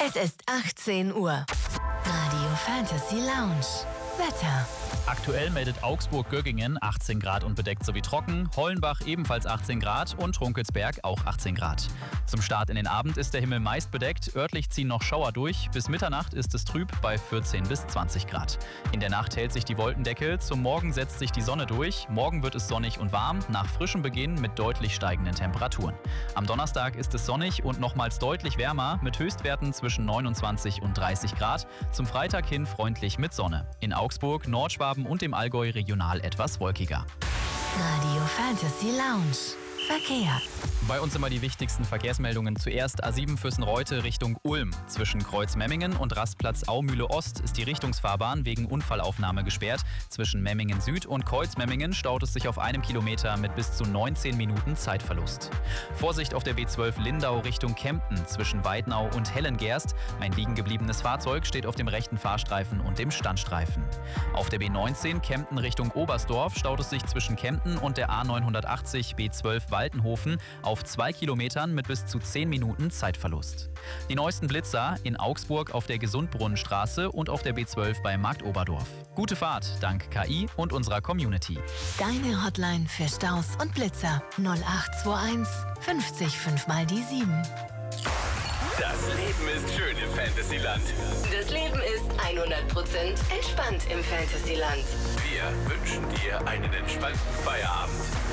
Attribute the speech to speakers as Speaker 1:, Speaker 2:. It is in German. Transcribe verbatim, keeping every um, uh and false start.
Speaker 1: Es ist achtzehn Uhr. Radio Fantasy Lounge. Wetter.
Speaker 2: Aktuell meldet Augsburg-Göggingen achtzehn Grad und bedeckt sowie trocken, Hollenbach ebenfalls achtzehn Grad und Runkelsberg auch achtzehn Grad. Zum Start in den Abend ist der Himmel meist bedeckt, örtlich ziehen noch Schauer durch, bis Mitternacht ist es trüb bei vierzehn bis zwanzig Grad. In der Nacht hält sich die Wolkendecke, zum Morgen setzt sich die Sonne durch, morgen wird es sonnig und warm, nach frischem Beginn mit deutlich steigenden Temperaturen. Am Donnerstag ist es sonnig und nochmals deutlich wärmer, mit Höchstwerten zwischen neunundzwanzig und dreißig Grad, zum Freitag hin freundlich mit Sonne. In Augsburg, Nordschwaben und im Allgäu regional etwas wolkiger.
Speaker 1: Radio Fantasy Lounge. Verkehr.
Speaker 2: Bei uns immer die wichtigsten Verkehrsmeldungen. Zuerst A sieben Füssen-Reute Richtung Ulm. Zwischen Kreuz Memmingen und Rastplatz Aumühle Ost ist die Richtungsfahrbahn wegen Unfallaufnahme gesperrt. Zwischen Memmingen Süd und Kreuz Memmingen staut es sich auf einem Kilometer mit bis zu neunzehn Minuten Zeitverlust. Vorsicht auf der B zwölf Lindau Richtung Kempten zwischen Weidnau und Hellengerst. Ein liegen gebliebenes Fahrzeug steht auf dem rechten Fahrstreifen und dem Standstreifen. Auf der B neunzehn Kempten Richtung Oberstdorf staut es sich zwischen Kempten und der A neunhundertachtzig B zwölf Waltenhofen auf zwei Kilometern mit bis zu zehn Minuten Zeitverlust. Die neuesten Blitzer in Augsburg auf der Gesundbrunnenstraße und auf der B zwölf bei Marktoberdorf. Gute Fahrt dank K I und unserer Community.
Speaker 1: Deine Hotline für Staus und Blitzer null acht zwei eins fünfzig fünf mal die sieben.
Speaker 3: Das Leben ist schön im Fantasyland.
Speaker 4: Das Leben ist hundert Prozent entspannt im Fantasyland.
Speaker 3: Wir wünschen dir einen entspannten Feierabend.